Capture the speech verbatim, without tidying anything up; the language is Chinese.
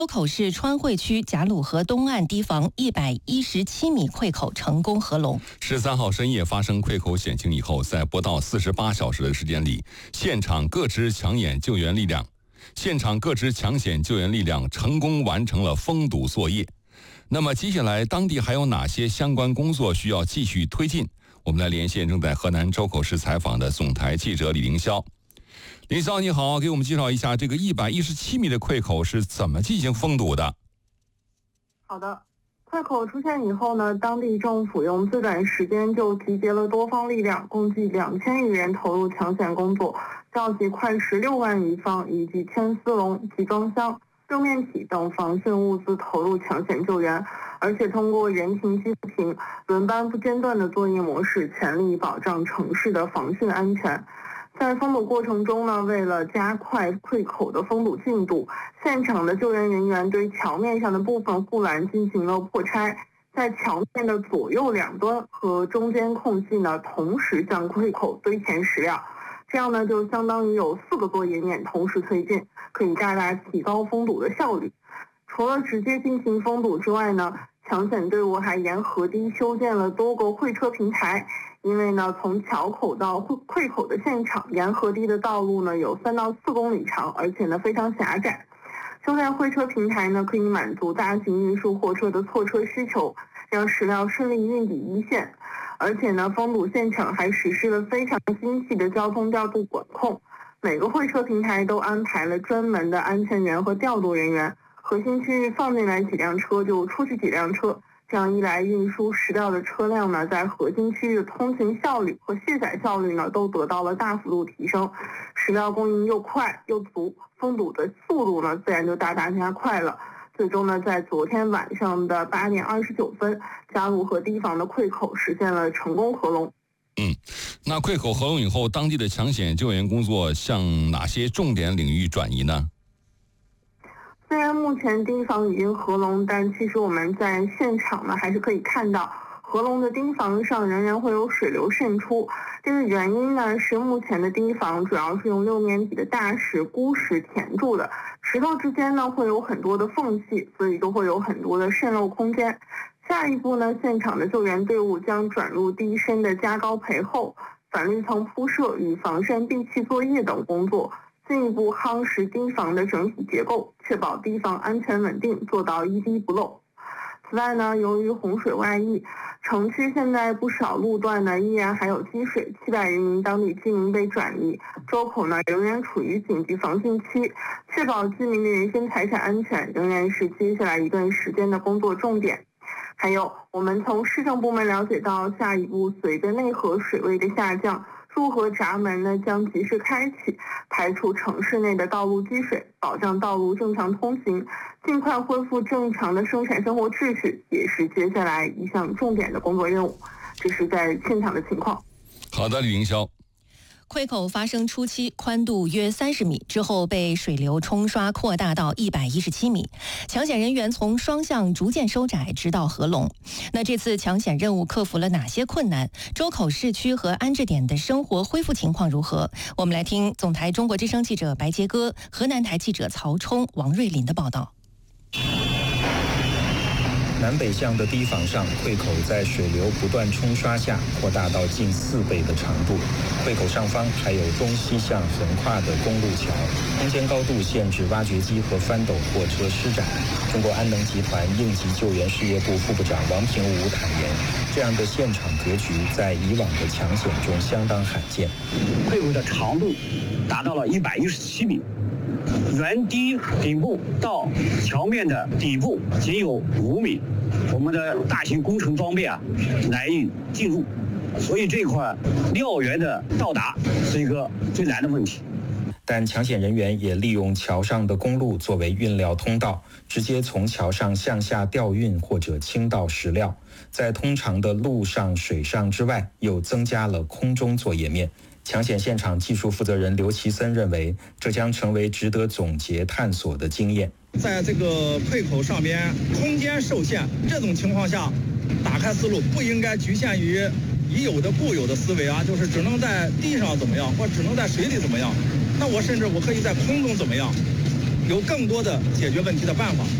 周口市川汇区贾鲁河东岸堤防一百一十七米溃口成功合龙。 十三号深夜发生溃口险情以后，在不到四十八小时的时间里，现场各支抢眼救援力量，现场各支抢险救援力量成功完成了封堵作业。那么接下来当地还有哪些相关工作需要继续推进？我们来连线正在河南周口市采访的总台记者李凌霄。林霄你好，给我们介绍一下这个一百一十七米的溃口是怎么进行封堵的？ 好的，溃口出现以后呢，当地政府用最短时间就集结了多方力量，共计两千余人投入抢险工作，召集快十六万余方以及牵丝笼、集装箱、六面体等防汛物资投入抢险救援，而且通过人停机停、轮班不间断的作业模式，全力保障城市的防汛安全。在封堵过程中呢，为了加快溃口的封堵进度，现场的救援人员对桥面上的部分护栏进行了破拆，在桥面的左右两端和中间空隙呢，同时向溃口堆填石料，这样呢就相当于有四个作业面同时推进，可以大大提高封堵的效率。除了直接进行封堵之外呢，抢险队伍还沿河堤修建了多个会车平台。因为呢，从桥口到溃口的现场，沿河堤的道路呢有三到四公里长，而且呢非常狭窄。修建会车平台呢，可以满足大型运输货车的错车需求，让石料顺利运抵一线。而且呢，封堵现场还实施了非常精细的交通调度管控，每个会车平台都安排了专门的安全员和调度人员，核心区域放进来几辆车就出去几辆车。这样一来，运输石料的车辆呢，在核心区域的通行效率和卸载效率呢，都得到了大幅度提升，石料供应又快又足，封堵的速度呢，自然就大大加快了。最终呢，在昨天晚上的八点二十九分，贾鲁河堤防的溃口实现了成功合龙。 嗯，那溃口合龙以后，当地的抢险救援工作向哪些重点领域转移呢？ 虽然目前堤防已经合龙，但其实我们在现场呢还是可以看到，合龙的堤防上仍然会有水流渗出。这个原因呢是目前的堤防主要是用六面体的大石、孤石填住的，石头之间呢会有很多的缝隙，所以都会有很多的渗漏空间。下一步呢，现场的救援队伍将转入堤身的加高培厚、反绿层铺设与防渗闭气作业等工作。进一步夯实堤防的整体结构，确保堤防安全稳定，做到一滴不漏。此外呢，由于洪水外溢，城区现在不少路段呢依然还有积水，七百余名当地居民被转移。周口呢仍然处于紧急防汛期，确保居民的人身财产安全仍然是接下来一段时间的工作重点。还有，我们从市政部门了解到，下一步随着内河水位的下降，入河闸门呢将及时开启，排除城市内的道路积水，保障道路正常通行，尽快恢复正常的生产生活秩序，也是接下来一项重点的工作任务。这是在现场的情况。 好的，李凌霄。 溃口发生初期宽度约三十米，之后被水流冲刷扩大到一百一十七米，抢险人员从双向逐渐收窄，直到合龙。那这次抢险任务克服了哪些困难？周口市区和安置点的生活恢复情况如何？我们来听总台中国之声记者白杰哥、河南台记者曹冲、王瑞林的报道。 南北向的堤防上，溃口在水流不断冲刷下扩大到近四倍的长度。溃口上方还有东西向横跨的公路桥，空间高度限制挖掘机和翻斗货车施展。中国安能集团应急救援事业部副部长王平武坦言，这样的现场格局在以往的抢险中相当罕见。 溃口的长度达到了一百一十七米。原堤顶部到桥面的底部仅有五米，我们的大型工程装备啊难以进入，所以这块料源的到达是一个最难的问题。 但抢险人员也利用桥上的公路作为运料通道，直接从桥上向下调运或者倾倒石料，在通常的陆上、水上之外，又增加了空中作业面。抢险现场技术负责人刘奇森认为，这将成为值得总结探索的经验。 在这个溃口上边，空间受限，这种情况下，打开思路不应该局限于已有的固有的思维啊，就是只能在地上怎么样，或只能在水里怎么样。那我甚至我可以在空中怎么样？ 有更多的解决问题的办法。